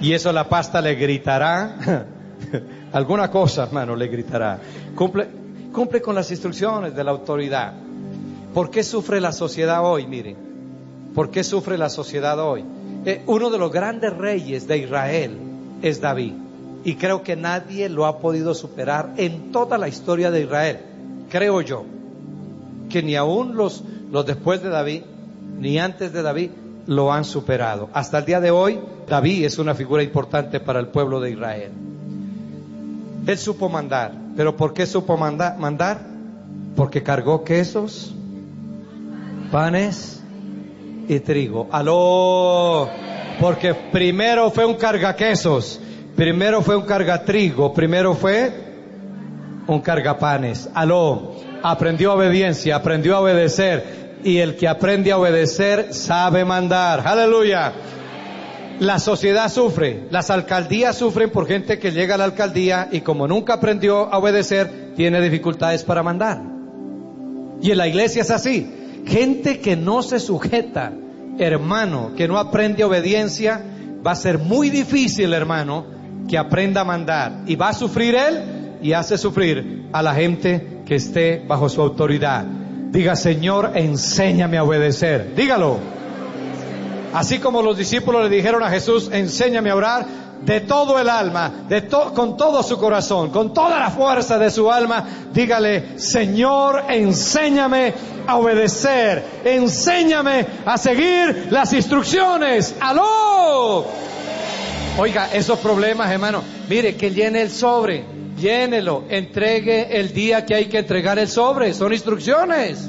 Y eso la pasta le gritará. Alguna cosa, hermano, le gritará. Cumple con las instrucciones de la autoridad. ¿Por qué sufre la sociedad hoy? Miren, ¿por qué sufre la sociedad hoy? Uno de los grandes reyes de Israel es David. Y creo que nadie lo ha podido superar en toda la historia de Israel. Creo yo que ni aún los después de David, ni antes de David, lo han superado. Hasta el día de hoy, David es una figura importante para el pueblo de Israel. Él supo mandar. ¿Pero por qué supo mandar? Porque cargó quesos, panes y trigo. ¡Aló! Porque primero fue un cargaquesos, primero fue un cargatrigo, primero fue un cargapanes. ¡Aló! Aprendió obediencia, aprendió a obedecer. Y el que aprende a obedecer sabe mandar. ¡Aleluya! La sociedad sufre, las alcaldías sufren por gente que llega a la alcaldía y como nunca aprendió a obedecer, tiene dificultades para mandar. Y en la iglesia es así. Gente que no se sujeta, hermano, que no aprende obediencia, va a ser muy difícil, hermano, que aprenda a mandar. Y va a sufrir él y hace sufrir a la gente que esté bajo su autoridad. Diga: Señor, enséñame a obedecer. Dígalo. Así como los discípulos le dijeron a Jesús: enséñame a orar de todo el alma, con todo su corazón, con toda la fuerza de su alma. Dígale: Señor, enséñame a obedecer, enséñame a seguir las instrucciones. ¡Aló! Oiga, esos problemas, hermano, mire, que llene el sobre, llénelo, entregue el día que hay que entregar el sobre, son instrucciones.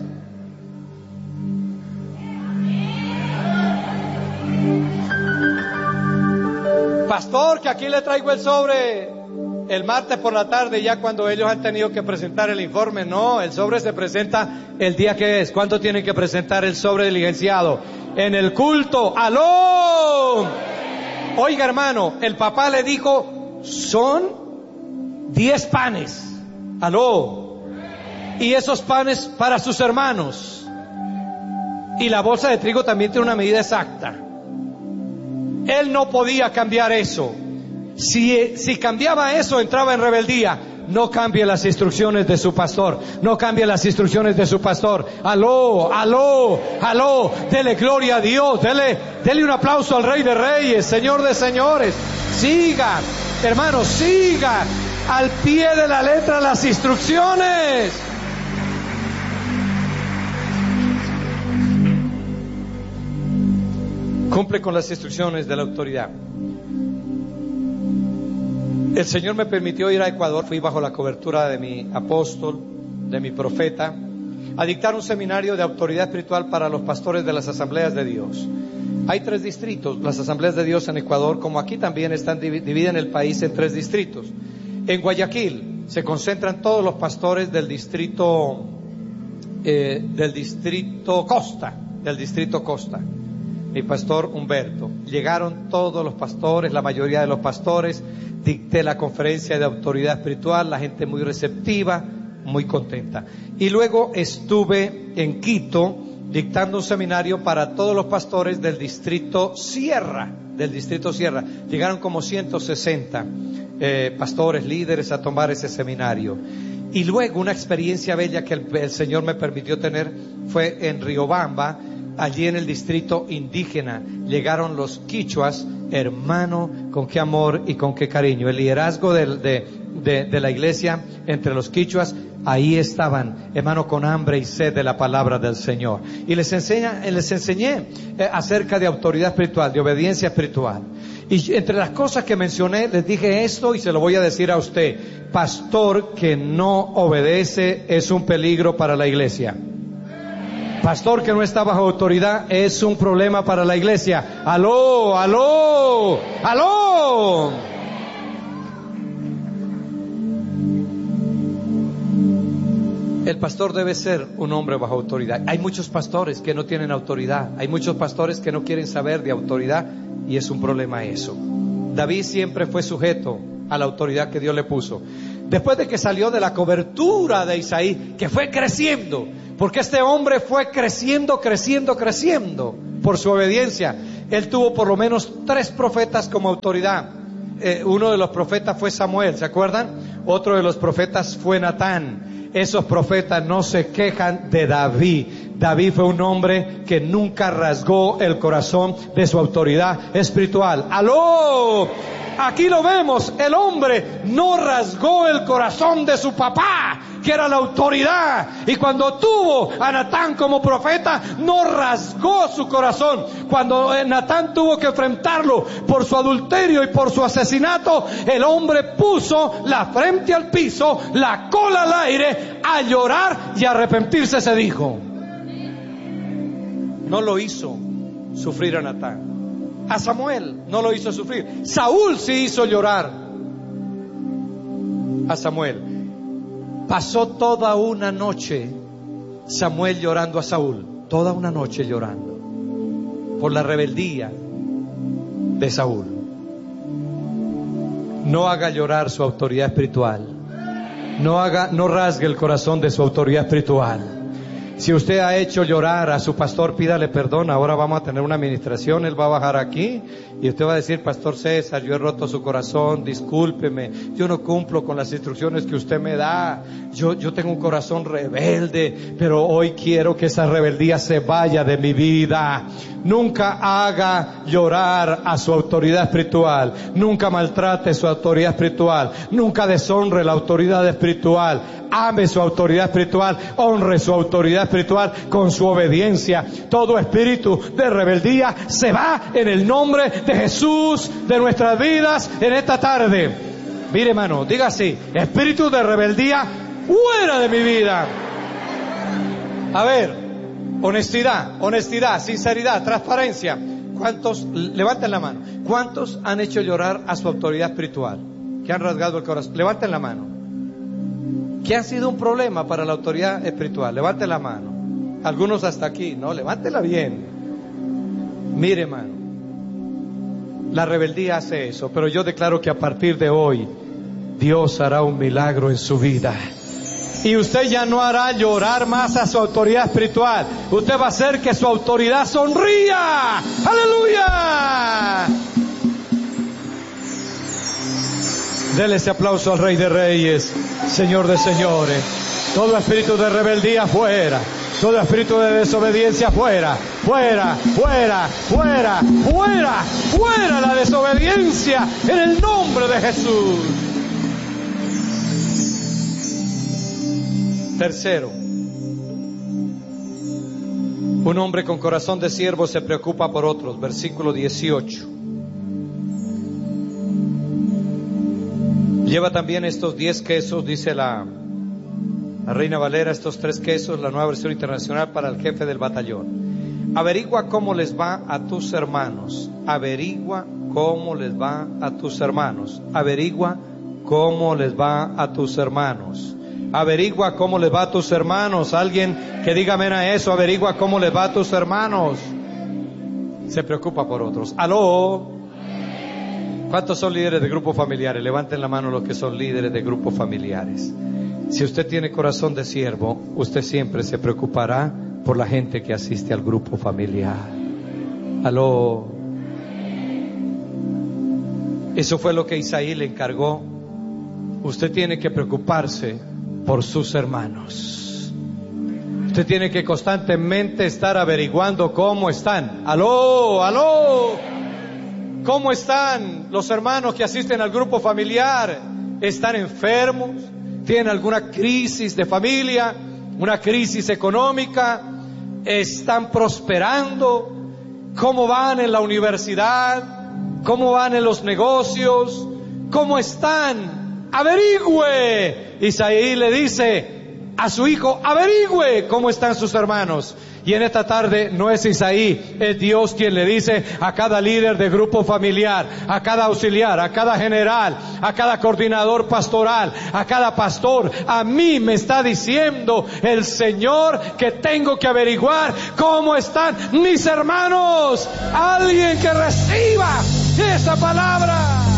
Pastor, que aquí le traigo el sobre el martes por la tarde, ya cuando ellos han tenido que presentar el informe. No, el sobre se presenta el día que es. ¿Cuánto tienen que presentar el sobre diligenciado? En el culto. ¡Aló! Oiga, hermano, el papá le dijo: son 10 panes. ¡Aló! Y esos panes para sus hermanos. Y la bolsa de trigo también tiene una medida exacta. Él no podía cambiar eso. Si cambiaba eso, entraba en rebeldía. No cambie las instrucciones de su pastor. No cambie las instrucciones de su pastor. Aló, aló, aló. Dele gloria a Dios. Dele un aplauso al Rey de Reyes, Señor de Señores. Siga, hermanos, siga al pie de la letra las instrucciones. Cumple con las instrucciones de la autoridad. El Señor me permitió ir a Ecuador. Fui bajo la cobertura de mi apóstol, de mi profeta, a dictar un seminario de autoridad espiritual para los pastores de las asambleas de Dios. Hay 3 distritos, las asambleas de Dios en Ecuador, como aquí también están dividen el país en 3 distritos. En Guayaquil se concentran todos los pastores del distrito Costa. Mi pastor Humberto. Llegaron todos los pastores, la mayoría de los pastores. Dicté la conferencia de autoridad espiritual, la gente muy receptiva, muy contenta. Y luego estuve en Quito dictando un seminario para todos los pastores del distrito Sierra. Llegaron como 160 pastores, líderes a tomar ese seminario. Y luego una experiencia bella que el Señor me permitió tener fue en Riobamba. Allí en el distrito indígena llegaron los quichuas, hermano, con qué amor y con qué cariño. El liderazgo de la iglesia entre los quichuas, ahí estaban, hermano, con hambre y sed de la palabra del Señor. Y les enseñé acerca de autoridad espiritual, de obediencia espiritual. Y entre las cosas que mencioné, les dije esto y se lo voy a decir a usted: pastor que no obedece es un peligro para la iglesia. Pastor que no está bajo autoridad es un problema para la iglesia. ¡Aló, aló, aló! El pastor debe ser un hombre bajo autoridad. Hay muchos pastores que no tienen autoridad. Hay muchos pastores que no quieren saber de autoridad y es un problema eso. David siempre fue sujeto a la autoridad que Dios le puso. Después de que salió de la cobertura de Isaí, que fue creciendo, porque este hombre fue creciendo. por su obediencia. Él tuvo por lo menos 3 profetas como autoridad. Uno de los profetas fue Samuel, ¿se acuerdan? Otro de los profetas fue Natán. Esos profetas no se quejan de David. David fue un hombre que nunca rasgó el corazón de su autoridad espiritual. ¡Aló! Aquí lo vemos, el hombre no rasgó el corazón de su papá, que era la autoridad. Y cuando tuvo a Natán como profeta, no rasgó su corazón. Cuando Natán tuvo que enfrentarlo por su adulterio y por su asesinato, el hombre puso la frente al piso, la cola al aire, a llorar y a arrepentirse, se dijo. No lo hizo sufrir a Natán. A Samuel no lo hizo sufrir. Saúl sí hizo llorar a Samuel. Pasó toda una noche Samuel llorando a Saúl. Toda una noche llorando por la rebeldía de Saúl. No haga llorar su autoridad espiritual. No rasgue el corazón de su autoridad espiritual. Si usted ha hecho llorar a su pastor, pídale perdón. Ahora vamos a tener una administración. Él va a bajar aquí y usted va a decir: Pastor César, yo he roto su corazón, discúlpeme, yo no cumplo con las instrucciones que usted me da. Yo tengo un corazón rebelde, pero hoy quiero que esa rebeldía se vaya de mi vida. Nunca haga llorar a su autoridad espiritual. Nunca maltrate su autoridad espiritual. Nunca deshonre la autoridad espiritual. Ame su autoridad espiritual. Honre su autoridad espiritual con su obediencia. Todo espíritu de rebeldía se va en el nombre de Jesús de nuestras vidas en esta tarde. Mire, hermano, diga así: espíritu de rebeldía, fuera de mi vida. A ver, honestidad, sinceridad, transparencia. ¿Cuántos, levanten la mano, cuántos han hecho llorar a su autoridad espiritual? Que han rasgado el corazón. Levanten la mano. ¿Qué ha sido un problema para la autoridad espiritual? Levanten la mano. Algunos hasta aquí, ¿no? Levántela bien. Mire, hermano, la rebeldía hace eso, pero yo declaro que a partir de hoy Dios hará un milagro en su vida. Y usted ya no hará llorar más a su autoridad espiritual. Usted va a hacer que su autoridad sonría. ¡Aleluya! Dele ese aplauso al Rey de Reyes, Señor de Señores. Todo espíritu de rebeldía fuera. Todo espíritu de desobediencia fuera. Fuera, fuera, fuera, fuera, fuera la desobediencia en el nombre de Jesús. Tercero, un hombre con corazón de siervo se preocupa por otros. Versículo 18. Lleva también estos 10 quesos, dice la Reina Valera, estos 3 quesos, la Nueva Versión Internacional, para el jefe del batallón. Averigua cómo les va a tus hermanos. Averigua cómo les va a tus hermanos. Averigua cómo les va a tus hermanos. Averigua cómo les va a tus hermanos. Alguien que diga amén a eso. Averigua cómo les va a tus hermanos. Se preocupa por otros. ¡Aló! ¿Cuántos son líderes de grupos familiares? Levanten la mano los que son líderes de grupos familiares. Si usted tiene corazón de siervo, usted siempre se preocupará por la gente que asiste al grupo familiar. ¡Aló! Eso fue lo que Isaí le encargó. Usted tiene que preocuparse por sus hermanos. Usted tiene que constantemente estar averiguando cómo están. ¡Aló! ¡Aló! ¿Cómo están los hermanos que asisten al grupo familiar? ¿Están enfermos? ¿Tienen alguna crisis de familia? ¿Una crisis económica? ¿Están prosperando? ¿Cómo van en la universidad? ¿Cómo van en los negocios? ¿Cómo están? ¡Averigüe! Isaí le dice a su hijo: averigüe cómo están sus hermanos. Y en esta tarde no es Isaí, es Dios quien le dice a cada líder de grupo familiar, a cada auxiliar, a cada general, a cada coordinador pastoral, a cada pastor: a mí me está diciendo el Señor que tengo que averiguar cómo están mis hermanos. Alguien que reciba esa palabra.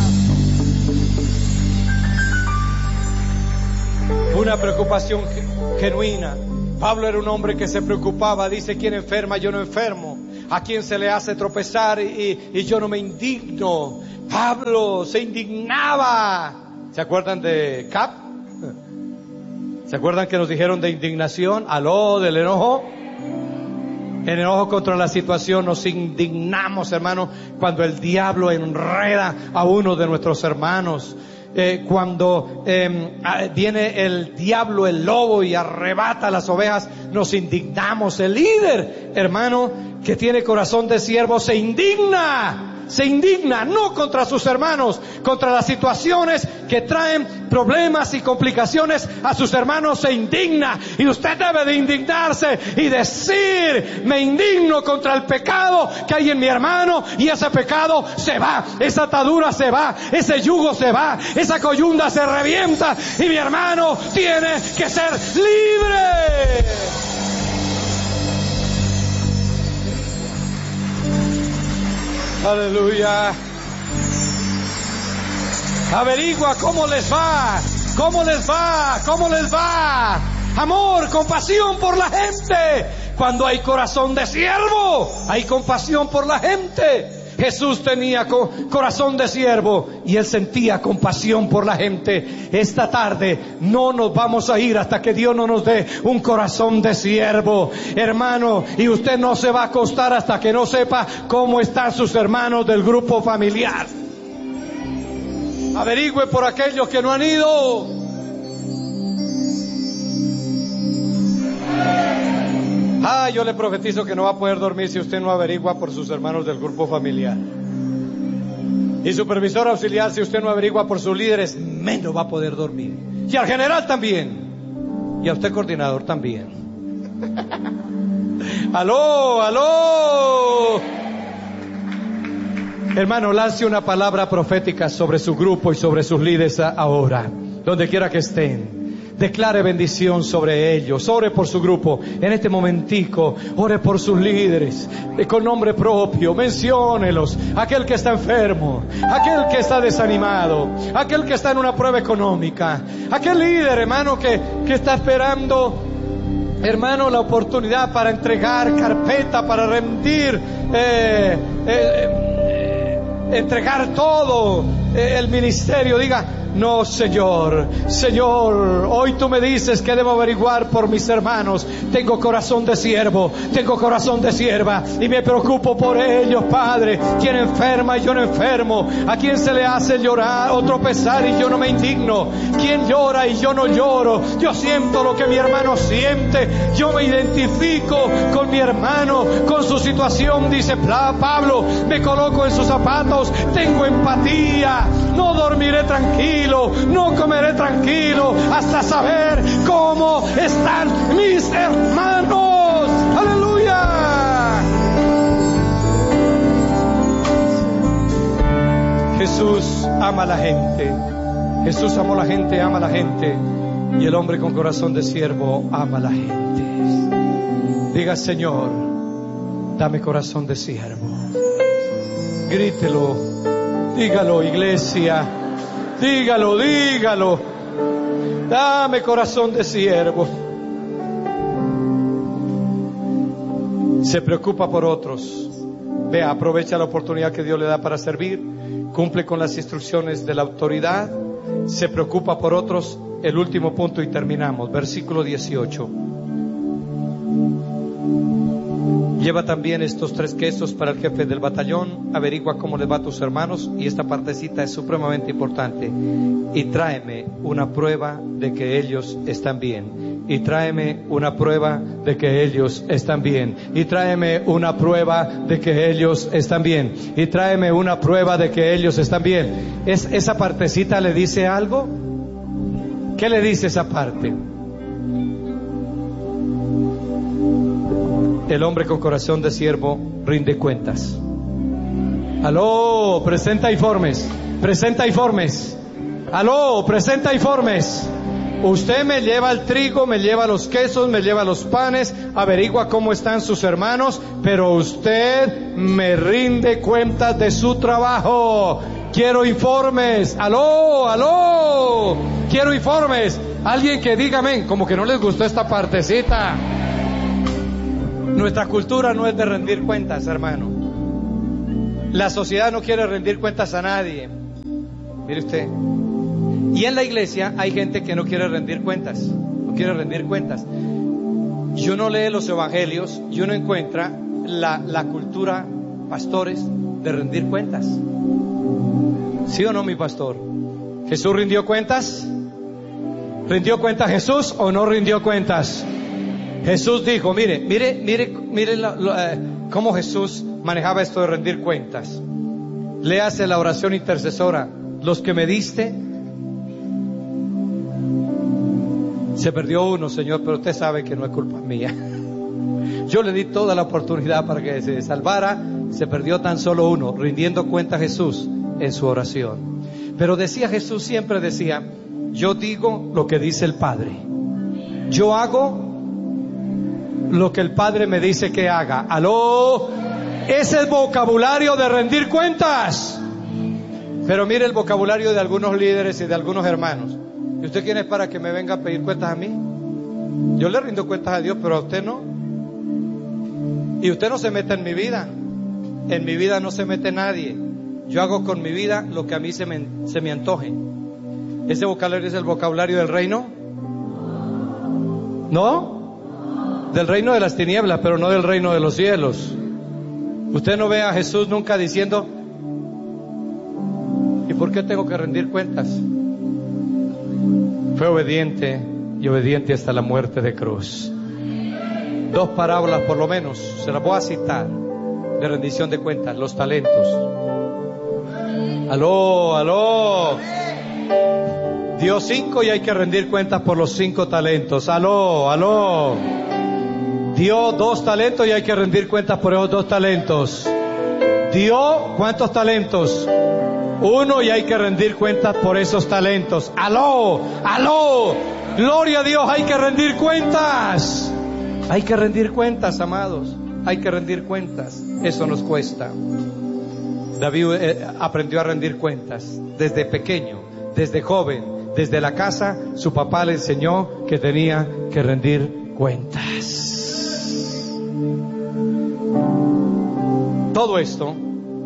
Una preocupación genuina. Pablo era un hombre que se preocupaba. Dice: ¿quién enferma? Yo no enfermo. ¿A quién se le hace tropezar y yo no me indigno? Pablo se indignaba. ¿Se acuerdan de Cap? ¿Se acuerdan que nos dijeron de indignación? ¿Aló? ¿Del enojo? El enojo contra la situación. Nos indignamos, hermano, cuando el diablo enreda a uno de nuestros hermanos. Cuando viene el diablo, el lobo, y arrebata las ovejas, nos indignamos. El líder, hermano, que tiene corazón de siervo, se indigna, no contra sus hermanos, contra las situaciones que traen problemas y complicaciones a sus hermanos, se indigna. Y usted debe de indignarse y decir: me indigno contra el pecado que hay en mi hermano, y ese pecado se va, esa atadura se va, ese yugo se va, esa coyunda se revienta, y mi hermano tiene que ser libre. Aleluya. Averigua cómo les va. Amor, compasión por la gente. Cuando hay corazón de siervo, hay compasión por la gente. Jesús tenía corazón de siervo y Él sentía compasión por la gente. Esta tarde no nos vamos a ir hasta que Dios no nos dé un corazón de siervo, hermano. Y usted no se va a acostar hasta que no sepa cómo están sus hermanos del grupo familiar. Averigüe por aquellos que no han ido. Yo le profetizo que no va a poder dormir si usted no averigua por sus hermanos del grupo familiar. Y supervisor auxiliar, si usted no averigua por sus líderes, menos va a poder dormir. Y al general también. Y a usted coordinador también. ¡Aló! Hermano, lance una palabra profética sobre su grupo y sobre sus líderes ahora, donde quiera que estén. Declare bendición sobre ellos. Ore por su grupo en este momentico. Ore por sus líderes con nombre propio. Menciónelos. Aquel que está enfermo, aquel que está desanimado, aquel que está en una prueba económica, aquel líder, hermano, que está esperando, hermano, la oportunidad para entregar carpeta, para rendir, entregar todo el ministerio. Diga: no, Señor, hoy tú me dices que debo averiguar por mis hermanos. Tengo corazón de siervo, tengo corazón de sierva, y me preocupo por ellos, Padre. Quien enferma y yo no enfermo, a quien se le hace llorar o tropezar y yo no me indigno, quien llora y yo no lloro. Yo siento lo que mi hermano siente, yo me identifico con mi hermano, con su situación. Dice Pablo: me coloco en sus zapatos, tengo empatía. No dormiré tranquilo, no comeré tranquilo hasta saber cómo están mis hermanos. ¡Aleluya! Jesús ama a la gente. Jesús amó a la gente, ama a la gente. Y el hombre con corazón de siervo ama a la gente. Diga: Señor, dame corazón de siervo. Grítelo. Dígalo, iglesia. Dígalo. Dame corazón de siervo. Se preocupa por otros. Vea, aprovecha la oportunidad que Dios le da para servir. Cumple con las instrucciones de la autoridad. Se preocupa por otros. El último punto y terminamos. Versículo 18. Lleva también estos 3 quesos para el jefe del batallón. Averigua cómo les va a tus hermanos. Y esta partecita es supremamente importante. Y tráeme una prueba de que ellos están bien. Y tráeme una prueba de que ellos están bien. Y tráeme una prueba de que ellos están bien. Y tráeme una prueba de que ellos están bien. ¿Esa partecita le dice algo? ¿Qué le dice esa parte? El hombre con corazón de siervo rinde cuentas. Aló, presenta informes. Aló, presenta informes. Usted me lleva el trigo, me lleva los quesos, me lleva los panes, averigua cómo están sus hermanos, pero usted me rinde cuentas de su trabajo. Quiero informes. Aló, quiero informes. Alguien que diga amén, como que no les gustó esta partecita. Nuestra cultura no es de rendir cuentas, hermano. La sociedad no quiere rendir cuentas a nadie. Mire usted. Y en la iglesia hay gente que no quiere rendir cuentas. No quiere rendir cuentas. Y uno lee los evangelios y uno encuentra la cultura, pastores, de rendir cuentas. ¿Sí o no, mi pastor? ¿Jesús rindió cuentas? ¿Rindió cuentas Jesús o no rindió cuentas? Jesús dijo, mire cómo Jesús manejaba esto de rendir cuentas. Léase la oración intercesora. Los que me diste, se perdió uno, Señor, pero usted sabe que no es culpa mía. Yo le di toda la oportunidad para que se salvara, se perdió tan solo uno, rindiendo cuenta a Jesús en su oración. Pero decía Jesús, siempre decía, yo digo lo que dice el Padre. Yo hago lo que el Padre me dice que haga. ¡Aló! Ese es el vocabulario de rendir cuentas. Pero mire el vocabulario de algunos líderes y de algunos hermanos. ¿Y usted quién es para que me venga a pedir cuentas a mí? Yo le rindo cuentas a Dios, pero a usted no. Y usted no se mete en mi vida. En mi vida no se mete nadie. Yo hago con mi vida lo que a mí se me antoje. ¿Ese vocabulario es el vocabulario del reino? ¿No? Del reino de las tinieblas, pero no del reino de los cielos. Usted no ve a Jesús nunca diciendo, ¿y por qué tengo que rendir cuentas? Fue obediente y obediente hasta la muerte de cruz. 2 parábolas por lo menos, se las voy a citar, de rendición de cuentas. Los talentos. Aló. Dio 5 y hay que rendir cuentas por los 5 talentos. Aló. Dio 2 talentos y hay que rendir cuentas por esos 2 talentos. Dio, ¿cuántos talentos? 1 y hay que rendir cuentas por esos talentos. Aló. Gloria a Dios, hay que rendir cuentas. Hay que rendir cuentas, amados. Hay que rendir cuentas. Eso nos cuesta. David aprendió a rendir cuentas desde pequeño, desde joven, desde la casa. Su papá le enseñó que tenía que rendir cuentas. Todo esto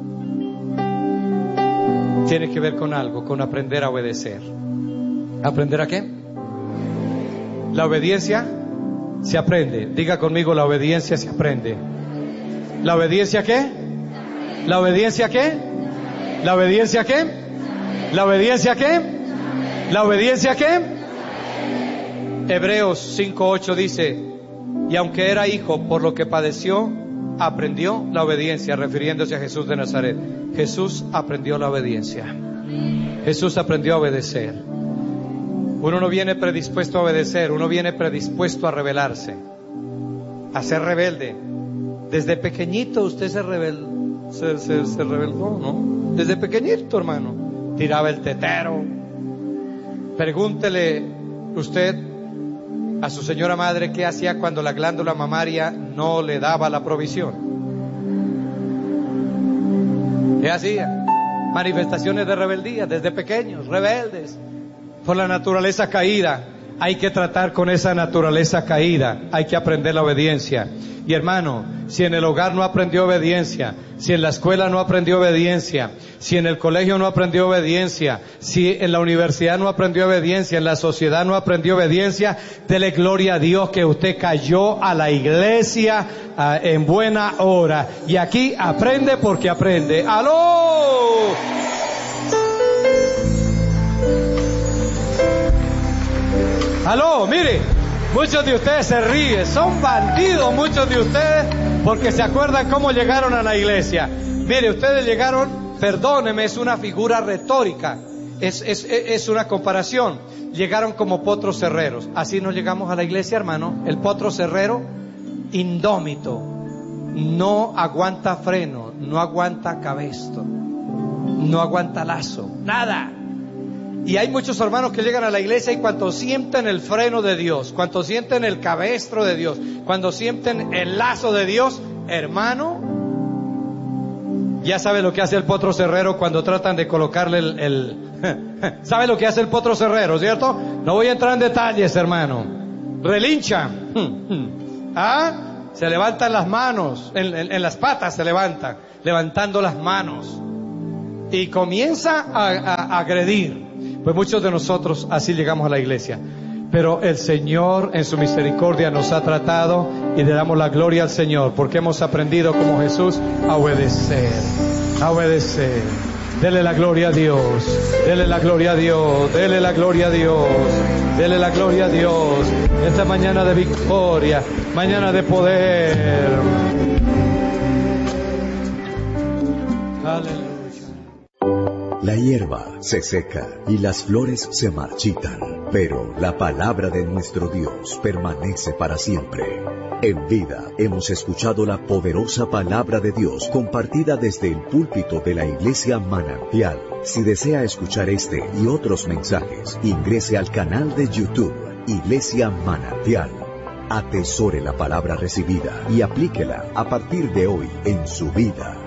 tiene que ver con algo, con aprender a obedecer. ¿Aprender a qué? La obediencia se aprende. Diga conmigo, la obediencia se aprende. ¿La obediencia qué? ¿La obediencia qué? ¿La obediencia qué? ¿La obediencia qué? ¿La obediencia qué? Hebreos 5:8 dice, y aunque era hijo, por lo que padeció, aprendió la obediencia, refiriéndose a Jesús de Nazaret. Jesús aprendió la obediencia. Jesús aprendió a obedecer. Uno no viene predispuesto a obedecer, uno viene predispuesto a rebelarse, a ser rebelde. Desde pequeñito usted se rebeldó, ¿no? Desde pequeñito, hermano. Tiraba el tetero. Pregúntele usted a su señora madre qué hacía cuando la glándula mamaria no le daba la provisión. ¿Qué hacía? Manifestaciones de rebeldía desde pequeños, rebeldes por la naturaleza caída. Hay que tratar con esa naturaleza caída, hay que aprender la obediencia. Y hermano, si en el hogar no aprendió obediencia, si en la escuela no aprendió obediencia, si en el colegio no aprendió obediencia, si en la universidad no aprendió obediencia, en la sociedad no aprendió obediencia, dele gloria a Dios que usted cayó a la iglesia en buena hora. Y aquí aprende porque aprende. ¡Aló! ¡Aló! Mire, muchos de ustedes se ríen, son bandidos muchos de ustedes porque se acuerdan cómo llegaron a la iglesia. Mire, ustedes llegaron, perdóneme, es una figura retórica, es una comparación. Llegaron como potros herreros. Así no llegamos a la iglesia, hermano. El potro herrero, indómito, no aguanta freno, no aguanta cabestro, no aguanta lazo, nada. Y hay muchos hermanos que llegan a la iglesia y cuando sienten el freno de Dios, cuando sienten el cabestro de Dios, cuando sienten el lazo de Dios, hermano, ya sabe lo que hace el potro herrero cuando tratan de colocarle ¿sabe lo que hace el potro herrero, cierto? No voy a entrar en detalles, hermano. Relincha. Se levantan las manos, en las patas se levantan, levantando las manos. Y comienza a agredir. Pues muchos de nosotros así llegamos a la iglesia. Pero el Señor en su misericordia nos ha tratado y le damos la gloria al Señor porque hemos aprendido como Jesús a obedecer, a obedecer. Dele la gloria a Dios, dele la gloria a Dios, dele la gloria a Dios, dele la gloria a Dios. Esta mañana de victoria, mañana de poder. Aleluya. La hierba se seca y las flores se marchitan, pero la palabra de nuestro Dios permanece para siempre. En Vida hemos escuchado la poderosa palabra de Dios compartida desde el púlpito de la Iglesia Manantial. Si desea escuchar este y otros mensajes, ingrese al canal de YouTube Iglesia Manantial. Atesore la palabra recibida y aplíquela a partir de hoy en su vida.